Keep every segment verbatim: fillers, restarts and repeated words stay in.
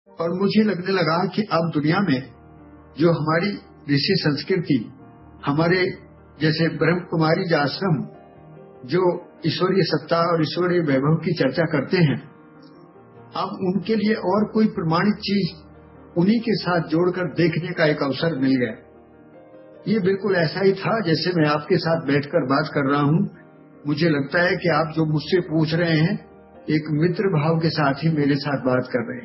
और मुझे लगने लगा कि अब दुनिया में जो हमारी ऋषि संस्कृति, हमारे जैसे ब्रह्म कुमारी जी आश्रम जो ईश्वरीय सत्ता और ईश्वरीय वैभव की चर्चा करते हैं, अब उनके लिए और कोई प्रमाणित चीज उन्हीं के साथ जोड़कर देखने का एक अवसर मिल गया। ये बिल्कुल ऐसा ही था जैसे मैं आपके साथ बैठकर बात कर रहा हूँ। मुझे लगता है कि आप जो मुझसे पूछ रहे हैं एक मित्र भाव के साथ ही मेरे साथ बात कर रहे हैं।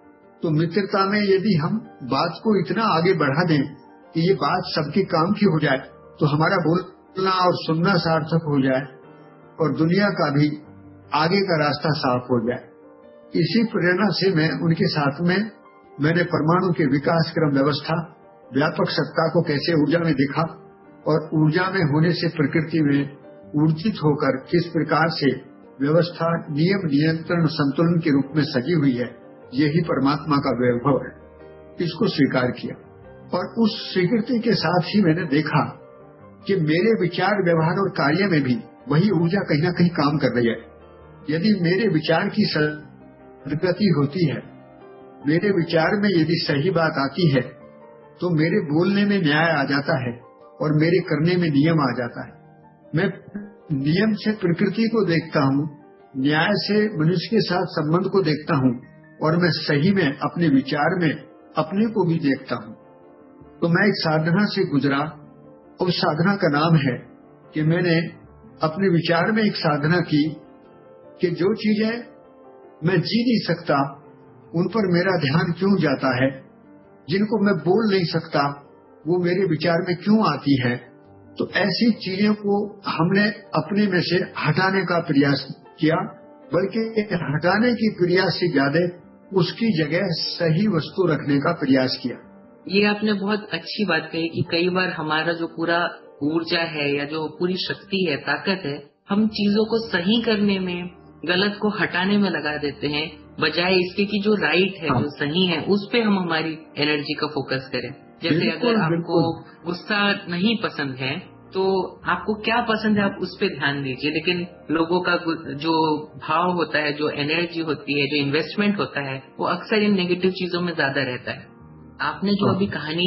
तो मित्रता में यदि हम बात को इतना आगे बढ़ा दें कि ये बात सबके काम की हो जाए, तो हमारा बोलना और सुनना सार्थक हो जाए और दुनिया का भी आगे का रास्ता साफ हो जाए। इसी प्रेरणा से मैं उनके साथ में मैंने परमाणु के विकास क्रम व्यवस्था, व्यापक सत्ता को कैसे ऊर्जा में देखा और ऊर्जा में होने से प्रकृति में ऊर्जित होकर किस प्रकार से व्यवस्था नियम नियंत्रण संतुलन के रूप में सजी हुई है, यही परमात्मा का वैभव है। इसको स्वीकार किया और उस स्वीकृति के साथ ही मैंने देखा कि मेरे विचार, व्यवहार और कार्य में भी वही ऊर्जा कहीं ना कहीं काम कर रही है। यदि मेरे विचार की सदगति होती है, मेरे विचार में यदि सही बात आती है, तो मेरे बोलने में न्याय आ जाता है और मेरे करने में नियम आ जाता है। मैं नियम से प्रकृति को देखता हूँ, न्याय से मनुष्य के साथ संबंध को देखता हूँ और मैं सही में अपने विचार में अपने को भी देखता हूँ। तो मैं एक साधना से गुजरा। उस साधना का नाम है कि मैंने अपने विचार में एक साधना की कि जो चीजें मैं जी नहीं सकता उन पर मेरा ध्यान क्यों जाता है, जिनको मैं बोल नहीं सकता वो मेरे विचार में क्यों आती है। तो ऐसी चीजों को हमने अपने में से हटाने का प्रयास किया, बल्कि हटाने की प्रयास से ज्यादा उसकी जगह सही वस्तु रखने का प्रयास किया। ये आपने बहुत अच्छी बात कही कि कई बार हमारा जो पूरा ऊर्जा है या जो पूरी शक्ति है, ताकत है, हम चीजों को सही करने में, गलत को हटाने में लगा देते हैं, बजाय इसके कि जो राइट है, हाँ। जो सही है, उस पे हम हमारी एनर्जी का फोकस करें। जैसे अगर आपको गुस्सा नहीं पसंद है तो आपको क्या पसंद है आप उस पे ध्यान दीजिए, लेकिन लोगों का जो भाव होता है, जो एनर्जी होती है, जो इन्वेस्टमेंट होता है, वो अक्सर इन नेगेटिव चीजों में ज्यादा रहता है। आपने जो अभी कहानी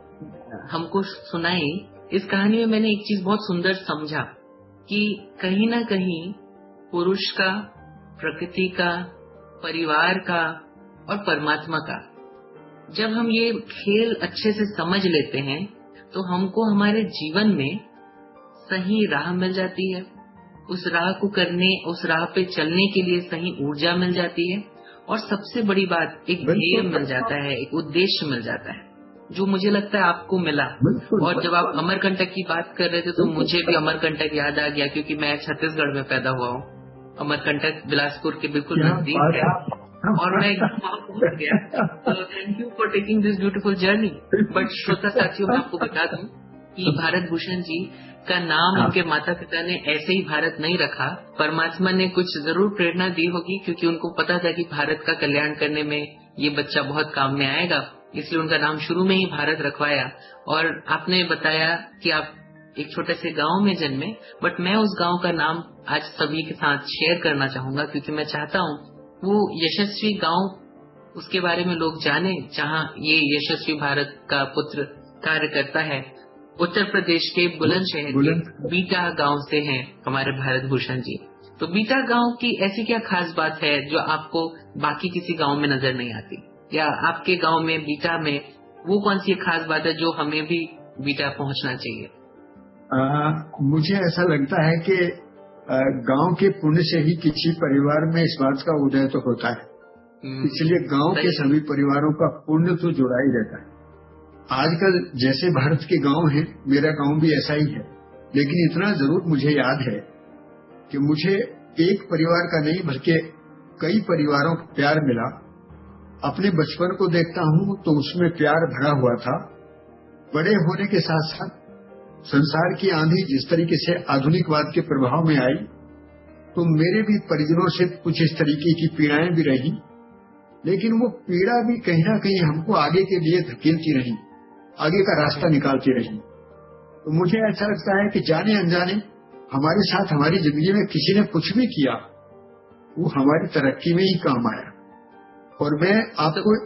हमको सुनाई, इस कहानी में मैंने एक चीज बहुत सुंदर समझा कि कहीं ना कहीं पुरुष का, प्रकृति का, परिवार का और परमात्मा का, जब हम ये खेल अच्छे से समझ लेते हैं तो हमको हमारे जीवन में सही राह मिल जाती है। उस राह को करने, उस राह पे चलने के लिए सही ऊर्जा मिल जाती है और सबसे बड़ी बात, एक ध्येय मिल जाता है, एक उद्देश्य मिल जाता है, जो मुझे लगता है आपको मिला। और जब आप अमरकंटक की बात कर रहे थे तो मुझे भी अमरकंटक याद आ गया, क्योंकि मैं छत्तीसगढ़ में पैदा हुआ हूँ। अमरकंटक बिलासपुर के बिल्कुल नजदीक है और मैं एकदम वहां पहुंच गया। तो thank you for taking this beautiful journey. But श्रोता साथियों, मैं आपको बता दूं कि भारत भूषण जी का नाम उनके माता पिता ने ऐसे ही भारत नहीं रखा। परमात्मा ने कुछ जरूर प्रेरणा दी होगी, क्योंकि उनको पता था कि भारत का कल्याण करने में ये बच्चा बहुत काम में आएगा, इसलिए उनका नाम शुरू में ही भारत रखवाया। और आपने बताया कि आप एक छोटे से गांव में जन्मे, बट मैं उस गांव का नाम आज सभी के साथ शेयर करना चाहूंगा, क्योंकि मैं चाहता हूँ वो यशस्वी गांव, उसके बारे में लोग जाने, जहाँ ये यशस्वी भारत का पुत्र कार्य करता है। उत्तर प्रदेश के बुलंदशहर के बीटा गांव से हैं हमारे भारत भूषण जी। तो बीटा गांव की ऐसी क्या खास बात है जो आपको बाकी किसी गांव में नजर नहीं आती, या आपके गांव में, बीटा में, वो कौन सी खास बात है जो हमें भी बीटा पहुंचना चाहिए? आ, मुझे ऐसा लगता है कि गांव के पुण्य से ही किसी परिवार में इस बात का उदय तो होता है, इसलिए गांव के सभी परिवारों का पुण्य तो जुड़ा ही रहता है। आजकल जैसे भारत के गांव हैं, मेरा गांव भी ऐसा ही है, लेकिन इतना जरूर मुझे याद है कि मुझे एक परिवार का नहीं बल्कि कई परिवारों का प्यार मिला। अपने बचपन को देखता हूँ तो उसमें प्यार भरा हुआ था। बड़े होने के साथ साथ संसार की आंधी जिस तरीके से आधुनिकवाद के प्रभाव में आई, तो मेरे भी परिजनों से कुछ इस तरीके की पीड़ाएं भी रही, लेकिन वो पीड़ा भी कहीं ना कहीं हमको आगे के लिए धकेलती रही, आगे का रास्ता निकालती रही। तो मुझे ऐसा लगता है कि जाने अनजाने हमारे साथ हमारी जिंदगी में किसी ने कुछ भी किया, वो हमारी तरक्की में ही काम आया। और मैं आपको